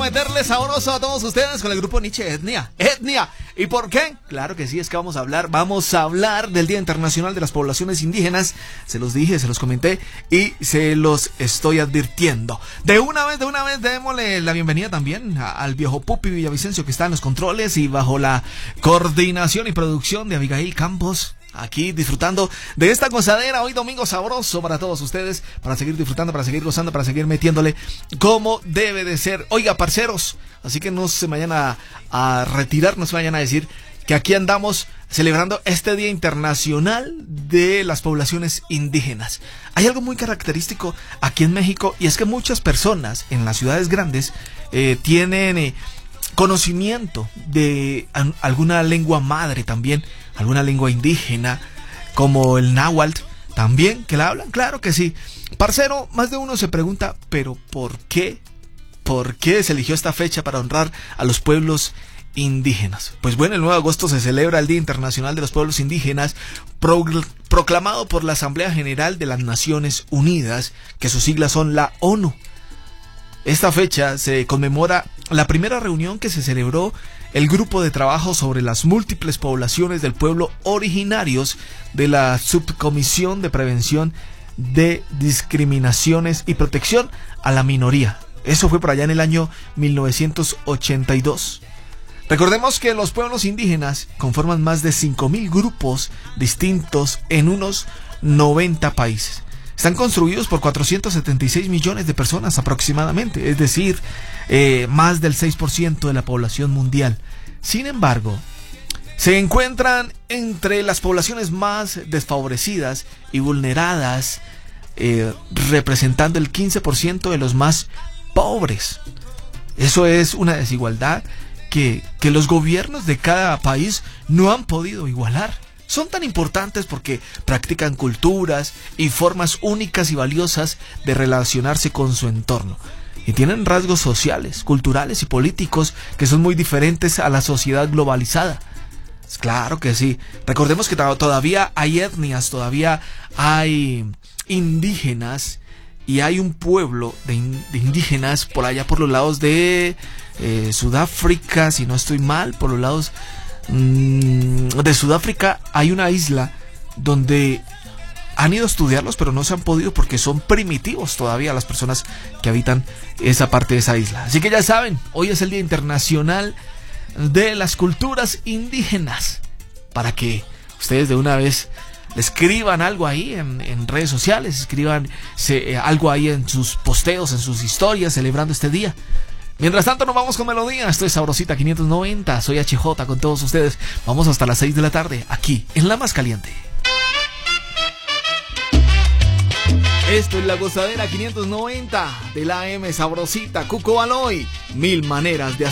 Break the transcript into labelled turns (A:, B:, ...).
A: meterle sabroso a todos ustedes con el grupo Nietzsche, Etnia. ¿Y por qué? Claro que sí, es que vamos a hablar del Día Internacional de las Poblaciones Indígenas. Se los dije, se los comenté y se los estoy advirtiendo. De una vez, démosle la bienvenida también al viejo Pupi Villavicencio, que está en los controles y bajo la coordinación y producción de Abigail Campos. Aquí disfrutando de esta gozadera hoy domingo sabroso para todos ustedes, para seguir disfrutando, para seguir gozando, para seguir metiéndole como debe de ser. Oiga, parceros, así que no se vayan a retirar, no se vayan a decir que aquí andamos celebrando este Día Internacional de las Poblaciones Indígenas. Hay algo muy característico aquí en México, y es que muchas personas en las ciudades grandes tienen conocimiento de alguna lengua madre también, alguna lengua indígena, como el náhuatl, también, que la hablan, claro que sí. Parcero, más de uno se pregunta, pero ¿por qué? ¿Por qué se eligió esta fecha para honrar a los pueblos indígenas? Pues bueno, el 9 de agosto se celebra el Día Internacional de los Pueblos Indígenas, proclamado por la Asamblea General de las Naciones Unidas, que sus siglas son la ONU. Esta fecha se conmemora la primera reunión que se celebró el grupo de trabajo sobre las múltiples poblaciones del pueblo originarios de la Subcomisión de Prevención de Discriminaciones y Protección a la Minoría. Eso fue por allá en el año 1982. Recordemos que los pueblos indígenas conforman más de 5.000 grupos distintos en unos 90 países. Están construidos por 476 millones de personas aproximadamente, es decir, más del 6% de la población mundial. Sin embargo, se encuentran entre las poblaciones más desfavorecidas y vulneradas, representando el 15% de los más pobres. Eso es una desigualdad que los gobiernos de cada país no han podido igualar. Son tan importantes porque practican culturas y formas únicas y valiosas de relacionarse con su entorno. Y tienen rasgos sociales, culturales y políticos que son muy diferentes a la sociedad globalizada. Claro que sí. Recordemos que todavía hay etnias, todavía hay indígenas, y hay un pueblo de indígenas por allá por los lados de Sudáfrica, si no estoy mal, por los lados de Sudáfrica. Hay una isla donde han ido a estudiarlos, pero no se han podido porque son primitivos todavía las personas que habitan esa parte de esa isla. Así que ya saben, hoy es el Día Internacional de las Culturas Indígenas, para que ustedes de una vez le escriban algo ahí en redes sociales, escriban algo ahí en sus posteos, en sus historias, celebrando este día. Mientras tanto nos vamos con melodía. Esto es Sabrosita 590. Soy HJ con todos ustedes. Vamos hasta las 6 de la tarde aquí en La Más Caliente. Esto es La Gozadera 590 de la AM Sabrosita. Cuco Baloy. 1000 maneras de